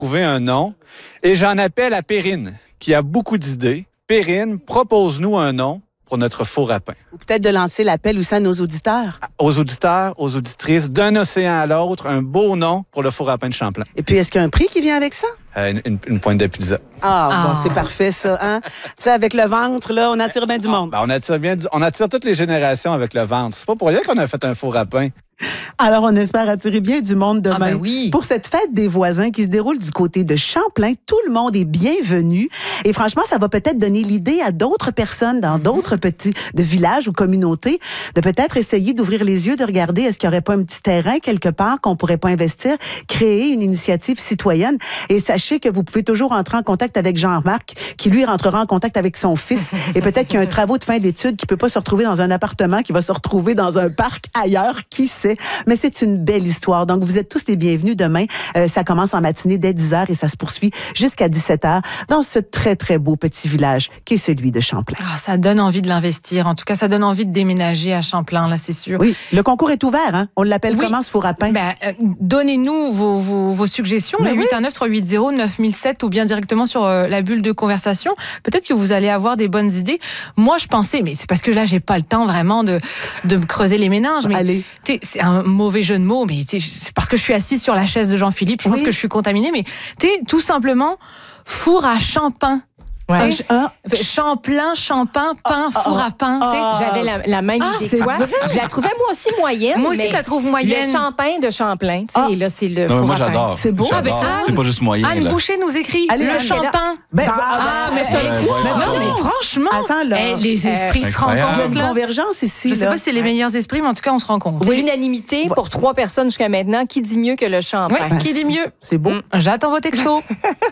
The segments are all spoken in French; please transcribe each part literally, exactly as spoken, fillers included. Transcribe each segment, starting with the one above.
trouver un nom. Et j'en appelle à Perrine, qui a beaucoup d'idées. Perrine, propose-nous un nom pour notre faux rapin. Ou peut-être de lancer l'appel aussi à nos auditeurs. Aux auditeurs, aux auditrices, d'un océan à l'autre, un beau nom pour le faux rapin de Champlain. Et puis, est-ce qu'il y a un prix qui vient avec ça? Euh, une, une, une pointe de pizza. Ah, Ah. bon, c'est parfait, ça. Hein? Tu sais, avec le ventre, là, on attire bien du monde. Ben, on attire bien, du- on attire toutes les générations avec le ventre. C'est pas pour rien qu'on a fait un faux rapin. Alors, on espère attirer bien du monde demain. Ah ben oui. Pour cette fête des voisins qui se déroule du côté de Champlain, tout le monde est bienvenu. Et franchement, ça va peut-être donner l'idée à d'autres personnes dans d'autres petits de villages ou communautés de peut-être essayer d'ouvrir les yeux, de regarder est-ce qu'il n'y aurait pas un petit terrain quelque part qu'on pourrait pas investir, créer une initiative citoyenne. Et sachez que vous pouvez toujours entrer en contact avec Jean-Marc, qui lui rentrera en contact avec son fils. Et peut-être qu'il y a un travaux de fin d'études qui peut pas se retrouver dans un appartement, qui va se retrouver dans un parc ailleurs, qui sait. Mais c'est une belle histoire. Donc, vous êtes tous les bienvenus demain. Euh, ça commence en matinée dès dix heures et ça se poursuit jusqu'à dix-sept heures dans ce très, très beau petit village qui est celui de Champlain. Ah, ça donne envie de l'investir. En tout cas, ça donne envie de déménager à Champlain, là, c'est sûr. Oui, le concours est ouvert. Hein? On l'appelle Oui. comment, ce faux rapin? Ben, euh, donnez-nous vos, vos, vos suggestions, Ben le oui. huit un neuf trois huit zéro neuf mille sept ou bien directement sur euh, la bulle de conversation. Peut-être que vous allez avoir des bonnes idées. Moi, je pensais, mais c'est parce que là, j'ai pas le temps vraiment de, de me creuser les méninges. Mais Allez. t'sais, c'est un mauvais jeu de mots, mais t'sais, c'est parce que je suis assise sur la chaise de Jean-Philippe. Je pense Oui. que je suis contaminée, mais t'sais, tout simplement, four à champin. Un Ouais. ch- un- Champlain, champin, pain, Ah, four ah, à pain. ah. t'sais. J'avais la, la même Ah, idée c'est que toi. vrai? Je la trouvais moi aussi moyenne. Moi aussi, mais je la trouve moyenne. Le champagne de Champlain, tu sais, Ah. là, c'est le Non, mais four moi, à pain. j'adore. C'est beau. J'adore. Ah, ben, Anne- c'est pas juste moyen. Anne là. Boucher nous écrit Allez, le Anne, champin. Ben, Bah, Ah, mais c'est ben, un voyons Non, donc. mais franchement, Attends, là. eh, les esprits Euh, se incroyable. Il y a rencontrent une là. convergence ici. Je sais là. pas si c'est les meilleurs esprits, mais en tout cas, on se rencontre. C'est l'unanimité pour trois personnes jusqu'à maintenant. Qui dit mieux que le Oui, champagne? qui dit mieux? C'est beau. Mm, J'attends vos textos.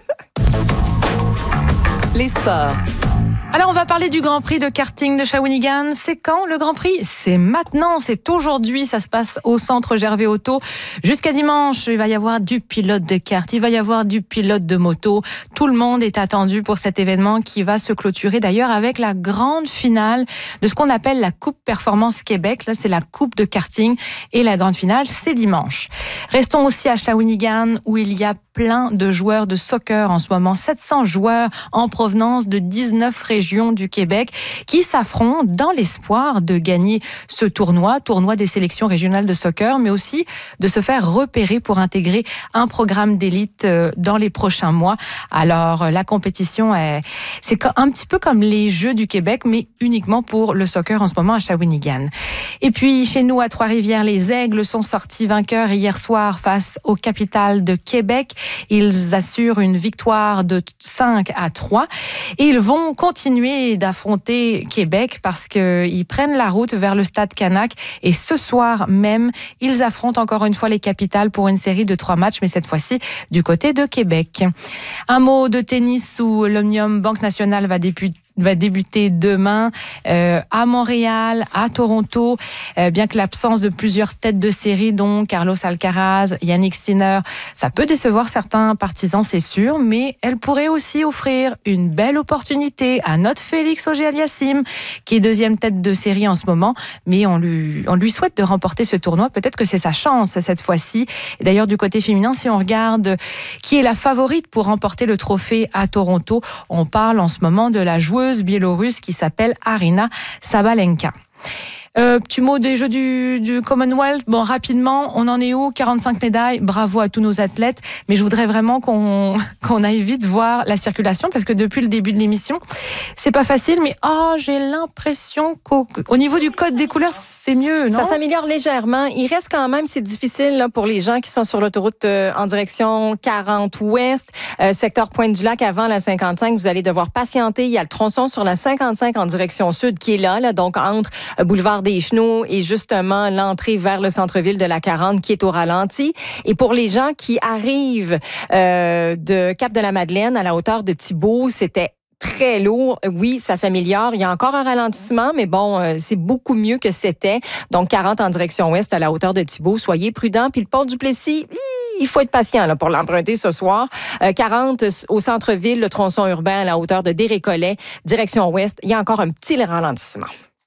Les sports. Alors, on va parler du Grand Prix de karting de Shawinigan. C'est quand le Grand Prix? C'est maintenant, c'est aujourd'hui. Ça se passe au centre Gervais Auto. Jusqu'à dimanche, il va y avoir du pilote de kart, il va y avoir du pilote de moto. Tout le monde est attendu pour cet événement qui va se clôturer d'ailleurs avec la grande finale de ce qu'on appelle la Coupe Performance Québec. Là, c'est la Coupe de karting et la grande finale, c'est dimanche. Restons aussi à Shawinigan où il y a plein de joueurs de soccer en ce moment. sept cents joueurs en provenance de dix-neuf régions du Québec qui s'affrontent dans l'espoir de gagner ce tournoi, tournoi des sélections régionales de soccer, mais aussi de se faire repérer pour intégrer un programme d'élite dans les prochains mois. Alors, la compétition, est, c'est un petit peu comme les Jeux du Québec, mais uniquement pour le soccer en ce moment à Shawinigan. Et puis, chez nous, à Trois-Rivières, les Aigles sont sortis vainqueurs hier soir face au Capital de Québec. Ils assurent une victoire de cinq à trois et ils vont continuer d'affronter Québec parce qu'ils prennent la route vers le Stade Canac et ce soir même, ils affrontent encore une fois les Capitals pour une série de trois matchs, mais cette fois-ci du côté de Québec. Un mot de tennis où l'Omnium Banque Nationale va débuter va débuter demain euh, à Montréal, à Toronto, euh, bien que l'absence de plusieurs têtes de série, dont Carlos Alcaraz, Yannick Sinner, ça peut décevoir certains partisans, c'est sûr, mais elle pourrait aussi offrir une belle opportunité à notre Félix Auger-Aliassime, qui est deuxième tête de série en ce moment, mais on lui, on lui souhaite de remporter ce tournoi. Peut-être que c'est sa chance cette fois-ci. Et d'ailleurs, du côté féminin, si on regarde qui est la favorite pour remporter le trophée à Toronto, on parle en ce moment de la joueuse biélorusse qui s'appelle Arina Sabalenka. Euh, petit mot des Jeux du, du Commonwealth. Bon, rapidement, on en est où? quarante-cinq médailles. Bravo à tous nos athlètes. Mais je voudrais vraiment qu'on qu'on aille vite voir la circulation parce que depuis le début de l'émission, c'est pas facile. Mais oh, j'ai l'impression qu'au au niveau du code des couleurs, c'est mieux, non? Ça s'améliore légèrement. Il reste quand même, c'est difficile là, pour les gens qui sont sur l'autoroute euh, en direction quarante ouest, euh, secteur Pointe-du-Lac avant la cinquante-cinq. Vous allez devoir patienter. Il y a le tronçon sur la cinquante-cinq en direction sud qui est là, là donc entre euh, boulevard des Chenaux et justement l'entrée vers le centre-ville de la quarante qui est au ralenti. Et pour les gens qui arrivent euh, de Cap-de-la-Madeleine à la hauteur de Thibault, c'était très lourd. Oui, ça s'améliore. Il y a encore un ralentissement, mais bon, euh, c'est beaucoup mieux que c'était. Donc, quarante en direction ouest à la hauteur de Thibault. Soyez prudents. Puis le port du Plessis, il faut être patient là, pour l'emprunter ce soir. Euh, quarante au centre-ville, le tronçon urbain à la hauteur de Desrécollets, direction ouest. Il y a encore un petit ralentissement.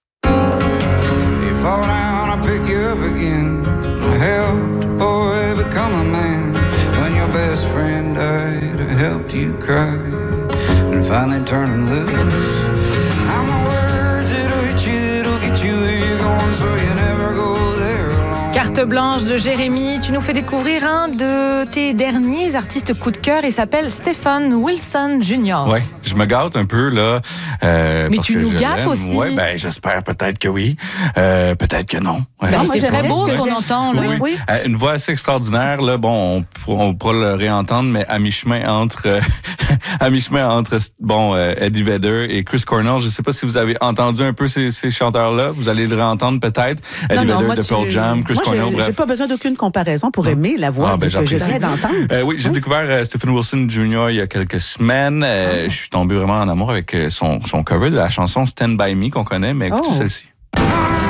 Fall down, I'll pick you up again. Help, boy, become a man. When your best friend died, I helped you cry, and finally turning loose. I'm the words that'll hit you, that'll get you where you're going, so you never go there alone. Carte blanche de Jérémy, tu nous fais découvrir un de tes derniers artistes coup de cœur. Il s'appelle Stephen Wilson junior Oui, je me gâte un peu, là. Euh, Mais parce tu que nous je gâtes l'aime. aussi. Oui, ben, j'espère peut-être que oui. Euh, peut-être que non. Ouais. Ben, moi, c'est j'aimerais très beau ce ce que qu'on j'ai- entend. Là. Oui, oui. Oui. Euh, une voix assez extraordinaire. Là, bon, on, pourra- on pourra le réentendre, mais à mi-chemin entre, euh, à mi-chemin entre bon euh, Eddie Vedder et Chris Cornell. Je ne sais pas si vous avez entendu un peu ces, ces chanteurs-là. Vous allez le réentendre peut-être. Non, Eddie non, Vedder moi, de tu- Pearl Jam, Chris Moi, Cornell. j'ai- Bref. j'ai pas besoin d'aucune comparaison pour aimer la voix Ah, ben, que j'apprécie. j'aimerais d'entendre. Euh, oui, j'ai découvert euh, Stephen Wilson junior il y a quelques semaines. Euh, Je suis tombé vraiment en amour avec euh, son, son cover de la chanson Stand By Me qu'on connaît, mais écoutez Oh. celle-ci.